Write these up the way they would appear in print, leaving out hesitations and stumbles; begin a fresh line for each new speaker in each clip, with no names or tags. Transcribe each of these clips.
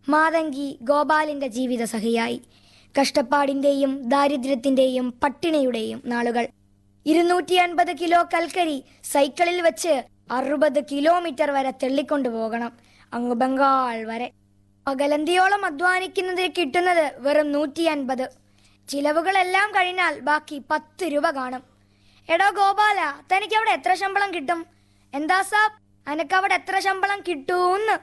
മാതങ്കി ഗോപാലിന്റെ ജീവിത സഖിയായി. കഷ്ടപ്പാടിന്റെയും ദാരിദ്ര്യത്തിന്റെയും പട്ടിണിയുടെയും നാളുകൾ. 250 കിലോ കൽക്കരി സൈക്കിളിൽ വെച്ച് 60 കിലോമീറ്റർ വരെ തെള്ളിക്കൊണ്ടു പോകണം, അങ്ങ് ബംഗാൾ വരെ. പകലന്തിയോളം അധ്വാനിക്കുന്നതിന് കിട്ടുന്നത് വെറും 150. ചിലവുകളെല്ലാം കഴിഞ്ഞാൽ ബാക്കി 10 രൂപ കാണും. എടോ ഗോപാല, തനിക്ക് അവിടെ എത്ര ശമ്പളം കിട്ടും? എന്താ സാബ്, അനക്കവിടെ എത്ര ശമ്പളം കിട്ടൂന്ന്?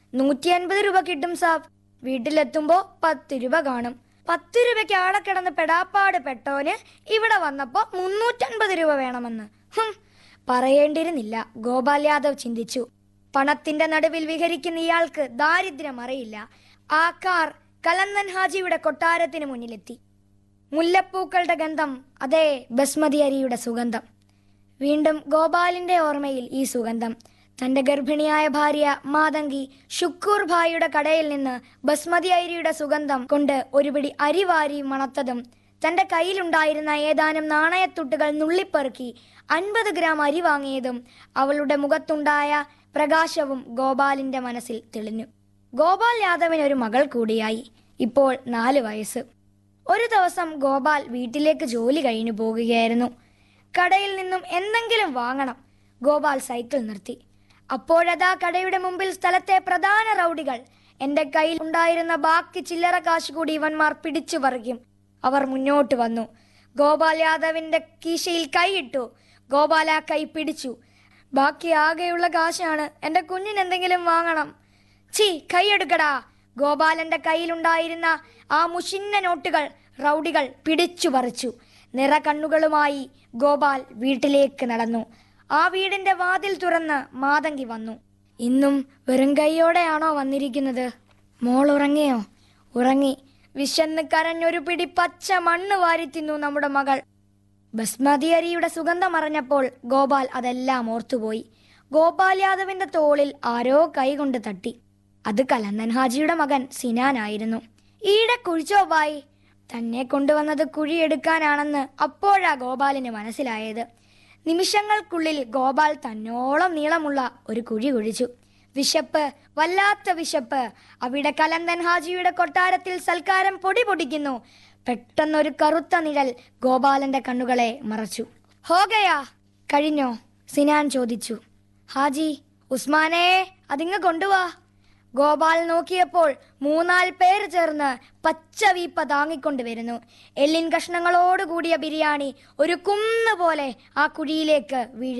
150 രൂപ കിട്ടും സാബ്. വീട്ടിലെത്തുമ്പോ 10 രൂപ കാണും. 10 രൂപയ്ക്ക് ആടെ കിടന്ന് പെടാപ്പാട് പെട്ടോന് ഇവിടെ വന്നപ്പോ 350 രൂപ വേണമെന്ന്. പറയേണ്ടിയിരുന്നില്ല, ഗോപാൽ യാദവ് ചിന്തിച്ചു. പണത്തിന്റെ നടുവിൽ വിഹരിക്കുന്ന ഇയാൾക്ക് ദാരിദ്ര്യം അറിയില്ല. ആ കാർ കലന്തൻ ഹാജിയുടെ കൊട്ടാരത്തിന് മുന്നിലെത്തി. മുല്ലപ്പൂക്കളുടെ ഗന്ധം, അതേ ബസ്മതി അരിയുടെ സുഗന്ധം. വീണ്ടും ഗോപാലിന്റെ ഓർമ്മയിൽ ഈ സുഗന്ധം. തന്റെ ഗർഭിണിയായ ഭാര്യ മാതങ്കി ഷുക്കൂർ ഭായിയുടെ കടയിൽ നിന്ന് ബസ്മതി അരിയുടെ സുഗന്ധം കൊണ്ട് ഒരു പിടി അരി വാരി മണത്തതും, തന്റെ കയ്യിലുണ്ടായിരുന്ന ഏതാനും നാണയത്തുട്ടുകൾ നുള്ളിപ്പെറുക്കി 50 ഗ്രാം അരി വാങ്ങിയതും, അവളുടെ മുഖത്തുണ്ടായ പ്രകാശവും ഗോപാലിന്റെ മനസ്സിൽ തെളിഞ്ഞു. ഗോപാൽ യാദവിന് ഒരു മകൾ കൂടിയായി. ഇപ്പോൾ 4 വയസ്സ്. ഒരു ദിവസം ഗോപാൽ വീട്ടിലേക്ക് ജോലി കഴിഞ്ഞു പോകുകയായിരുന്നു. കടയിൽ നിന്നും എന്തെങ്കിലും വാങ്ങണം. ഗോപാൽ സൈക്കിൾ നിർത്തി. അപ്പോഴതാ കടയുടെ മുമ്പിൽ സ്ഥലത്തെ പ്രധാന റൗഡികൾ. എന്റെ കയ്യിൽ ഉണ്ടായിരുന്ന ബാക്കി ചില്ലറ കാശ് കൂടി ഇവന്മാർ പിടിച്ചു പറിക്കും. അവർ മുന്നോട്ട് വന്നു. ഗോപാൽ യാദവിന്റെ കീശയിൽ കൈയിട്ടു. ഗോപാൽ ആ കൈ പിടിച്ചു. ബാക്കി ആകെയുള്ള കാശാണ്, എന്റെ കുഞ്ഞിന് എന്തെങ്കിലും വാങ്ങണം. ചീ, കൈയെടുക്കടാ. ഗോപാലന്റെ കയ്യിലുണ്ടായിരുന്ന ആ മുഷിന്ന നോട്ടുകൾ റൗഡികൾ പിടിച്ചു പറിച്ചു. നിറ കണ്ണുകളുമായി ഗോപാൽ വീട്ടിലേക്ക് നടന്നു. ആ വീടിന്റെ വാതിൽ തുറന്ന് മാതങ്കി വന്നു. ഇന്നും വെറും കൈയോടെയാണോ വന്നിരിക്കുന്നത്? മോൾ ഉറങ്ങിയോ? ഉറങ്ങി. വിശന്ന് കരഞ്ഞൊരു പിടി പച്ച മണ്ണ് വാരി തിന്നു നമ്മുടെ മകൾ. ബസ്മതി അരിയുടെ സുഗന്ധം അറിഞ്ഞപ്പോൾ ഗോപാൽ അതെല്ലാം ഓർത്തുപോയി. ഗോപാൽ യാദവിന്റെ തോളിൽ ആരോ കൈകൊണ്ട് തട്ടി. അത് കലന്തൻ ഹാജിയുടെ മകൻ സിനാനായിരുന്നു. ഈടെ കുഴിച്ചോ ബായി? തന്നെ കൊണ്ടുവന്നത് കുഴിയെടുക്കാനാണെന്ന് അപ്പോഴാ ഗോപാലിന് മനസ്സിലായത്. നിമിഷങ്ങൾക്കുള്ളിൽ ഗോപാൽ തന്നോളം നീളമുള്ള ഒരു കുഴി കുഴിച്ചു. വിശപ്പ്, വല്ലാത്ത വിശപ്പ്. അവിടെ കലന്തൻ ഹാജിയുടെ കൊട്ടാരത്തിൽ സൽക്കാരം പൊടി പൊടിക്കുന്നു. പെട്ടെന്നൊരു കറുത്ത നിഴൽ ഗോപാലന്റെ കണ്ണുകളെ മറച്ചു. ഹോഗയാ, കഴിഞ്ഞോ? സിനാൻ ചോദിച്ചു. ഹാജി, ഉസ്മാനെ അതിങ്ങ് കൊണ്ടുവാ. ഗോപാൽ നോക്കിയപ്പോൾ 3-4 പേര് ചേർന്ന് പച്ച വീപ്പ താങ്ങിക്കൊണ്ടുവരുന്നു. എല്ലിൻ കഷ്ണങ്ങളോടുകൂടിയ ബിരിയാണി ഒരു കുന്ന് പോലെ ആ കുഴിയിലേക്ക് വീഴുന്നു.